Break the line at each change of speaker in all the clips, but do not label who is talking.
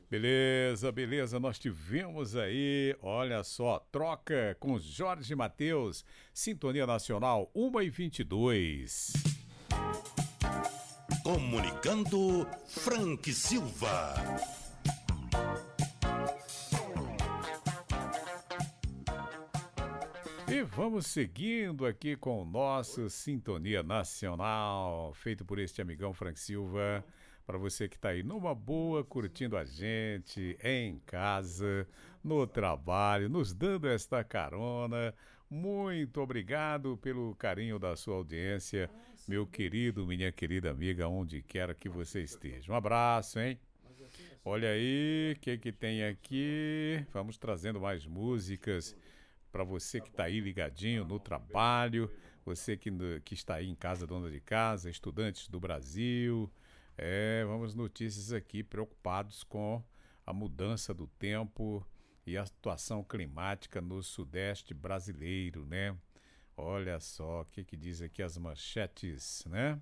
Beleza, beleza, nós tivemos aí, olha só, troca com Jorge Mateus, Sintonia Nacional 1h22.
Comunicando Frank Silva.
E vamos seguindo aqui com o nosso Sintonia Nacional, feito por este amigão Frank Silva. Para você que está aí numa boa, curtindo a gente, em casa, no trabalho, nos dando esta carona. Muito obrigado pelo carinho da sua audiência, meu querido, minha querida amiga, onde quer que você esteja. Um abraço, hein? Olha aí, o que tem aqui? Vamos trazendo mais músicas para você que está aí ligadinho no trabalho, você que está aí em casa, dona de casa, estudantes do Brasil. Vamos notícias aqui, preocupados com a mudança do tempo e a situação climática no sudeste brasileiro, né? Olha só o que diz aqui as manchetes, né?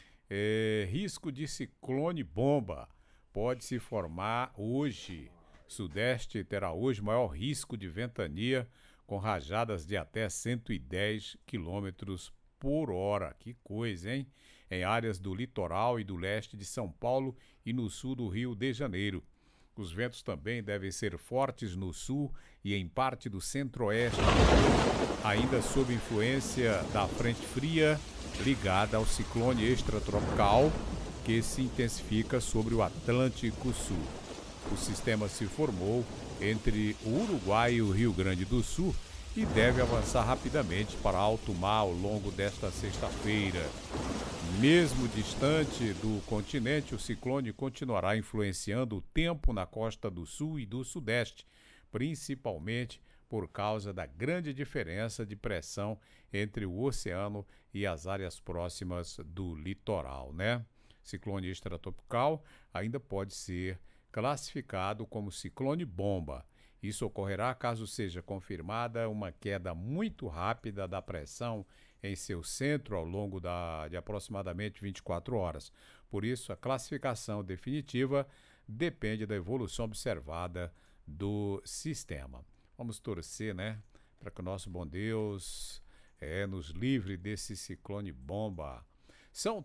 Risco de ciclone bomba pode se formar hoje. Sudeste terá hoje maior risco de ventania com rajadas de até 110 quilômetros por hora. Que coisa, hein? Em áreas do litoral e do leste de São Paulo e no sul do Rio de Janeiro. Os ventos também devem ser fortes no sul e em parte do centro-oeste, ainda sob influência da frente fria ligada ao ciclone extratropical que se intensifica sobre o Atlântico Sul. O sistema se formou entre o Uruguai e o Rio Grande do Sul e deve avançar rapidamente para alto mar ao longo desta sexta-feira. Mesmo distante do continente, o ciclone continuará influenciando o tempo na costa do sul e do sudeste, principalmente por causa da grande diferença de pressão entre o oceano e as áreas próximas do litoral, né? Ciclone extratropical ainda pode ser classificado como ciclone bomba. Isso ocorrerá caso seja confirmada uma queda muito rápida da pressão em seu centro ao longo de aproximadamente 24 horas. Por isso, a classificação definitiva depende da evolução observada do sistema. Vamos torcer, né, para que o nosso bom Deus nos livre desse ciclone bomba. São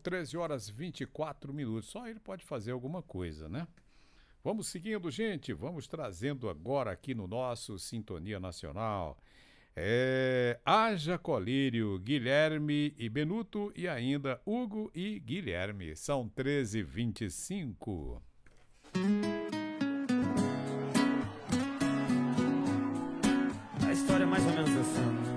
13h24. Só ele pode fazer alguma coisa, né? Vamos seguindo, gente. Vamos trazendo agora aqui no nosso Sintonia Nacional. Haja colírio, Guilherme e Benuto e ainda Hugo e Guilherme. São 13h25.
A história é mais ou menos assim.